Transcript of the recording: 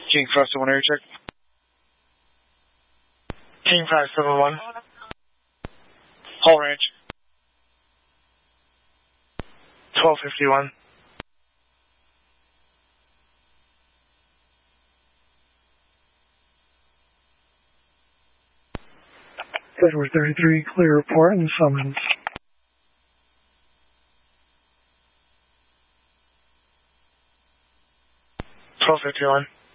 King 571 area check. King 571. Hall Ranch. 1251. Edward 33, clear report and summons. 1251.